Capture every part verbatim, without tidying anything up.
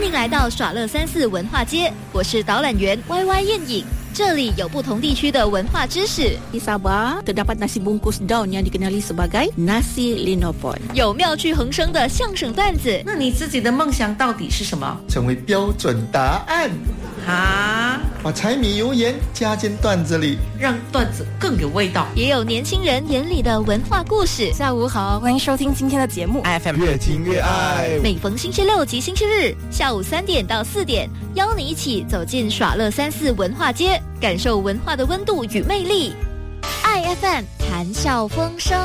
迎来到耍乐三四文化街，我是导览员 Y Y 燕影。这里有不同地区的文化知识。 Di Sabah terdapat nasi bungkus daun yang dikenali sebagai nasi linopon。 有妙趣横生的相声段子。 那你自己的梦想到底是什么？ 成为标准答案。 啊！ 把柴米油盐加进段子里， 让段子更有味道。 也有年轻人眼里的文化故事。 下午好，欢迎收听今天的节目 F M 越听越爱。 每逢星期六及星期日下午三点到四点，邀你一起走进耍乐三四文化街，感受文化的温度与魅力。爱 F M 谈笑风生。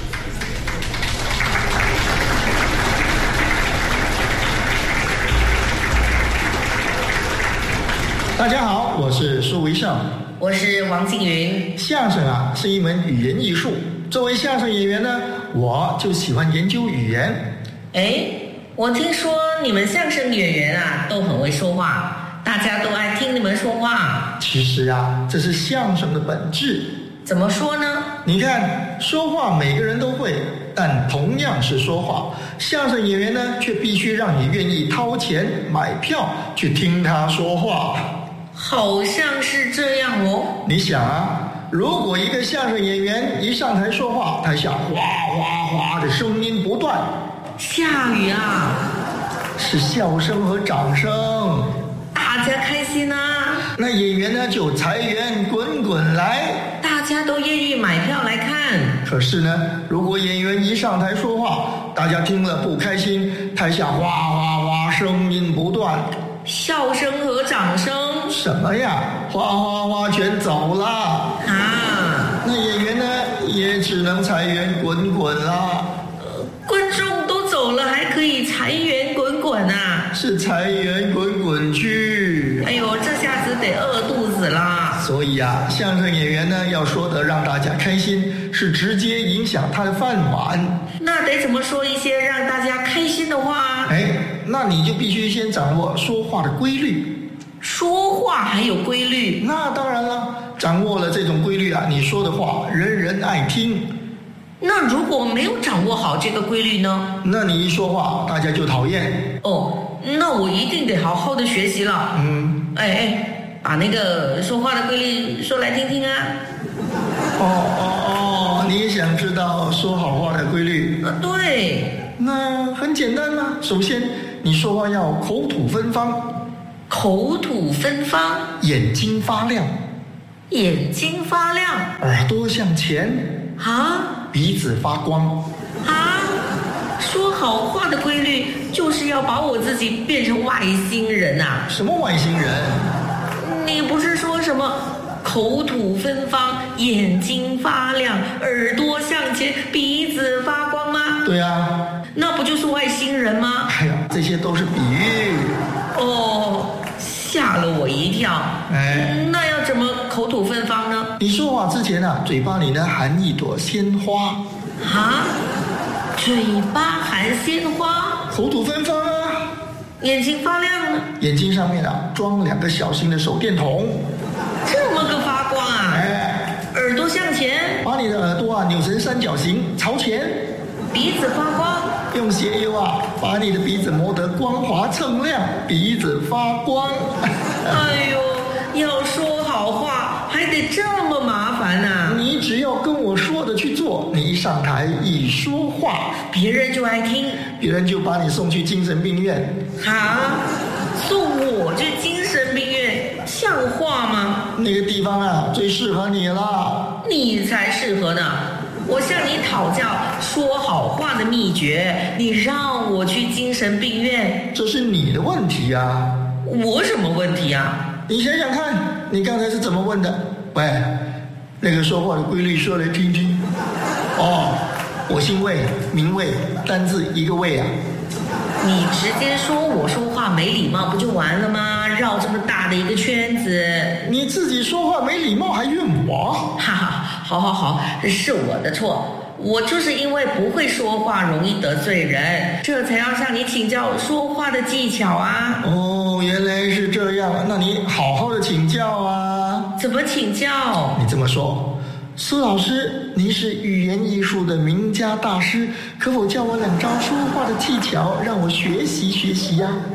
大家好，我是苏维盛， 我是王静云。 相声啊是一门语言艺术，作为相声演员呢，我就喜欢研究语言。 哎，我听说你们相声演员啊都很会说话，大家都爱听你们说话。 其实啊，这是相声的本质。 怎么说呢？ 你看，说话每个人都会，但同样是说话，相声演员呢却必须让你愿意掏钱买票去听他说话。 好像是这样哦。 你想啊，如果一个相声演员一上台说话，台下哗哗哗的声音不断， 下雨啊， 是笑声和掌声， 大家开心啊， 那演员呢就财源滚滚来， 大家都愿意买票来看。 可是呢，如果演员一上台说话，大家听了不开心，台下哗哗哗声音不断， 笑声和掌声什么呀，哗哗哗全走了啊！ 那演员呢也只能财源滚滚啦。 呃，观众都走了，还可以财源滚滚啊！ 是财源滚滚去。 哎呦，这下子得饿肚子啦。 所以啊，相声演员呢要说的让大家开心，是直接影响他的饭碗。 那得怎么说一些让大家开心的话？ 哎，那你就必须先掌握说话的规律。 说话还有规律？ 那当然了，掌握了这种规律啊，你说的话人人爱听。 那如果没有掌握好这个规律呢？ 那你一说话大家就讨厌。 哦，那我一定得好好的学习了。 嗯， 哎哎，把那个说话的规律说来听听啊。 哦哦哦，你也想知道说好话的规律？ 啊，对。 那很简单嘛，首先你说话要口吐芬芳。 口吐芬芳， 眼睛发亮， 眼睛发亮， 耳朵向前啊， 鼻子发光啊。说好话的规律就是要把我自己变成外星人啊！ 什么外星人？ 你不是说什么口吐芬芳，眼睛发亮，耳朵向前，鼻子发光吗？ 对啊， 那不就是外星人吗？ 哎呀，这些都是比喻。 哦，吓了我一跳。 哎， 那要怎么口吐芬芳呢？ 你说话之前啊，嘴巴里呢含一朵鲜花。 啊？嘴巴含鲜花？ 口吐芬芳啊。 眼睛发亮呢？ 眼睛上面啊装两个小型的手电筒。 这么个发光啊？ 哎， 耳朵向前， 把你的耳朵啊扭成三角形朝前。 鼻子发光， 用鞋油啊把你的鼻子磨得光滑锃亮，鼻子发光。 哎呦，要说好话还得这么麻烦啊！ 你只要跟我说的去做，你一上台一说话， 别人就爱听， 别人就把你送去精神病院。 啊，送我去精神病院像话吗？ 那个地方啊最适合你了。 你才适合呢！我向你讨教说好话的秘诀，你让我去精神病院， 这是你的问题啊！ 我什么问题啊？ 你想想看，你刚才是怎么问的？喂，那个说话的规律说来听听。哦，我姓魏，名魏，单字一个魏啊。 你直接说我说话没礼貌不就完了吗？绕这么大的一个圈子。 你自己说话没礼貌还怨我？ 哈哈，好好好，是我的错，我就是因为不会说话，容易得罪人，这才要向你请教说话的技巧啊。 哦，原来是这样，那你好好的请教啊。 怎么请教？ 你这么说，苏老师，您是语言艺术的名家大师，可否教我两招说话的技巧，让我学习学习呀、啊？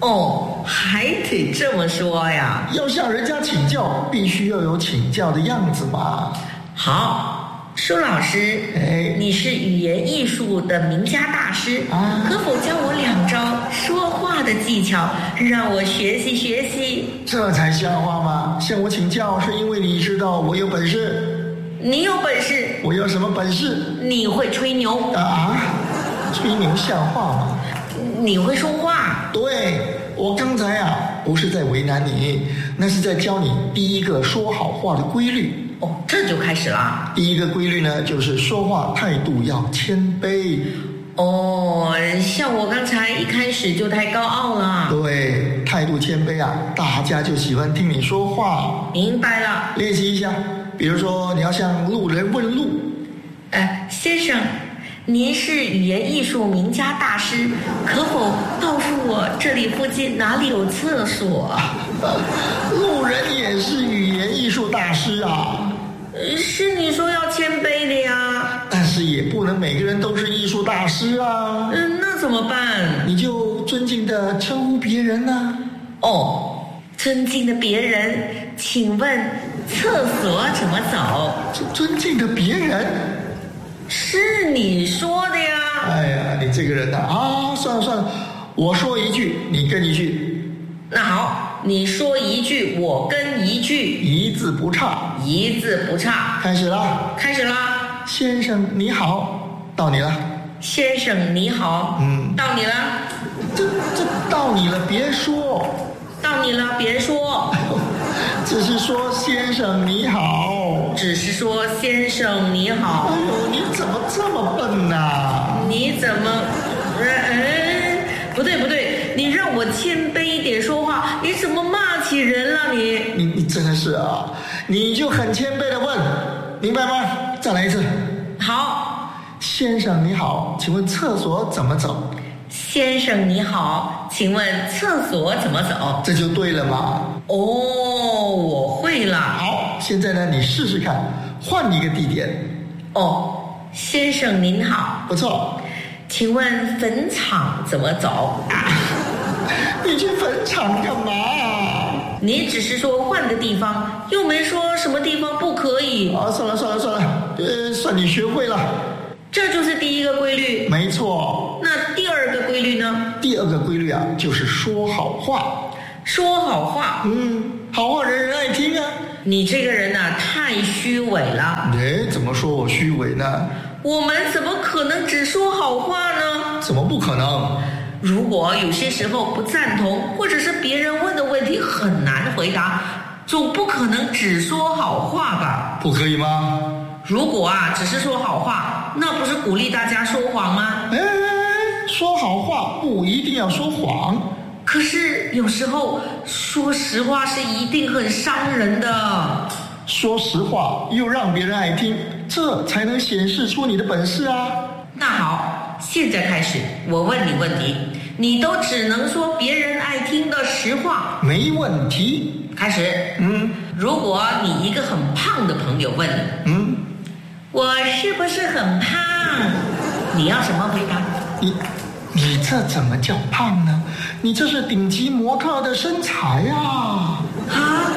哦，还得这么说呀。 要向人家请教，必须要有请教的样子嘛。 好，舒老师， 哎， 你是语言艺术的名家大师啊， 可否教我两招说话的技巧，让我学习学习？ 这才像话吗？向我请教是因为你知道我有本事。 你有本事？ 我有什么本事？ 你会吹牛啊？吹牛像话吗？ 你会说话？ 对，我刚才啊不是在为难你，那是在教你第一个说好话的规律。 哦，这就开始了。 第一个规律呢，就是说话态度要谦卑。 哦，像我刚才一开始就太高傲了。 对，态度谦卑啊，大家就喜欢听你说话。 明白了。 练习一下，比如说你要向路人问路。 呃，先生，您是语言艺术名家大师，可否告诉我这里附近哪里有厕所？ 路人也是语言艺术大师啊。 是你说要谦卑的呀。 但是也不能每个人都是艺术大师啊。 嗯，那怎么办？ 你就尊敬的称呼别人啊。 哦，尊敬的别人，请问厕所怎么走？ 尊敬的别人？ 是你说的呀。 哎呀，你这个人呐，啊，算了算了，我说一句，你跟一句。 那好，你说一句，我跟一句， 一字不差， 一字不差。 开始了， 开始啦。 先生你好，到你了。 先生你好， 嗯， 到你了。 这这到你了，别说。 到你了，别说。 只是说先生你好。 只是说先生你好。 哎呦，你怎么这么笨呐、啊？ 你怎么？哎，不对不对，你让我谦卑一点说话，你怎么骂起人了你？ 你你真的是啊，你就很谦卑的问，明白吗？再来一次。 好， 先生你好，请问厕所怎么走？ 先生你好，请问厕所怎么走？ 这就对了嘛。 哦，我会了。 好，现在呢，你试试看，换一个地点。 哦，先生您好。 不错。 请问坟场怎么走？啊、 你去坟场干嘛？ 你只是说换个地方，又没说什么地方不可以。 啊，算了算了算了，呃，算你学会了。 这就是第一个规律。 没错。 那第二个规律呢？ 第二个规律啊，就是说好话。 说好话。 嗯，好话人人爱听啊。 你这个人啊，太虚伪了。 哎，怎么说我虚伪呢？ 我们怎么可能只说好话呢？ 怎么不可能？ 如果有些时候不赞同，或者是别人问的问题很难回答，总不可能只说好话吧？ 不可以吗？ 如果啊，只是说好话，那不是鼓励大家说谎吗？ 哎，说好话不一定要说谎。 可是有时候说实话是一定很伤人的。 说实话又让别人爱听，这才能显示出你的本事啊。 那好，现在开始我问你问题，你都只能说别人爱听的实话。 没问题。 开始。 嗯， 如果你一个很胖的朋友问你， 嗯， 我是不是很胖？你要什么回答？ 你你这怎么叫胖呢？你这是顶级模特的身材啊！ 啊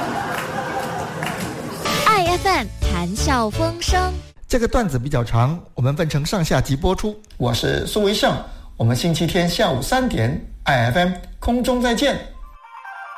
，I F M 谈笑风生。 这个段子比较长，我们分成上下集播出。我是苏维盛，我们星期天下午三点 I F M 空中再见。